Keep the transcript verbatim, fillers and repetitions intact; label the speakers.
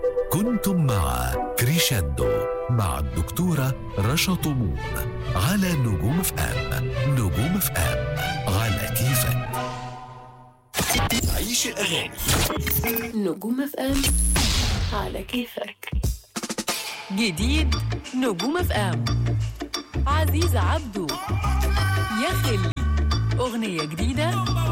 Speaker 1: كنتم مع كريشاندو مع الدكتورة رشا طموح على نجوم اف ام. نجوم اف ام على كيفك. عيش الأغاني.
Speaker 2: نجوم اف ام على كيفك.
Speaker 3: جديد نجوم اف ام، عزيز عبدو يا خلي، أغنية جديدة